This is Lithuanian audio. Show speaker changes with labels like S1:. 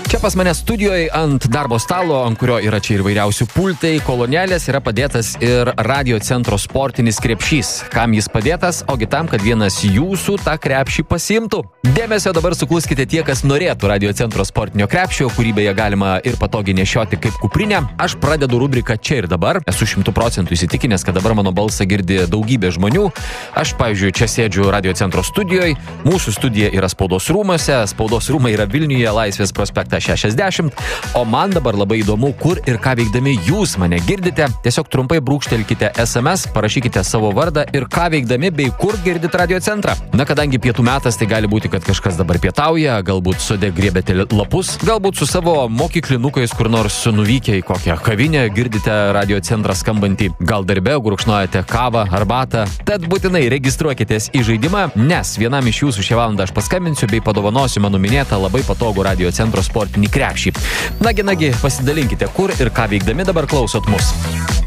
S1: Čia pas mane studijoje ant darbo stalo, ant kurio yra čia ir vairiausių pultai, kolonėlės, yra padėtas ir radio centro sportinis krepšys. Kam jis padėtas? Ogi tam, kad vienas jūsų tą krepšį pasiimtų. Dėmesio dabar sukluskite tie, kas norėtų radio centro sportinio krepšio, kurį beje galima ir patogiai nešioti kaip kuprinę. Aš pradedu rubriką čia ir dabar. Esu 100% įsitikinęs, kad dabar mano balsą girdi daugybė žmonių. Aš, pavyzdžiui, čia sėdžiu radio centro studijoje. Mūsų studija yra Spaudos rūmuose. Spaudos rūmai yra Vilniuje, Laisvės prospektas 60, o man dabar labai įdomu, kur ir ką veikdami jūs mane girdite. Tiesiog trumpai brūkštelkite SMS, parašykite savo vardą ir ką veikdami bei kur girdit radio centrą. Na, kadangi pietų metas, tai gali būti, kad kažkas dabar pietauja, galbūt sode griebėte lapus, galbūt su savo mokyklinukais kur nors nuvykę į kokią kavinę girdite radio centrą skambantį, gal darbe gurkšnojate kavą, arbatą. Tad būtinai registruokitės į žaidimą, nes vienam iš jūsų šią valandą aš paskambinsiu bei padovanosiu mano minėtą labai patogų radio centro sportinį krepšį. Nagi, pasidalinkite, kur ir ką veikdami dabar klausot mus.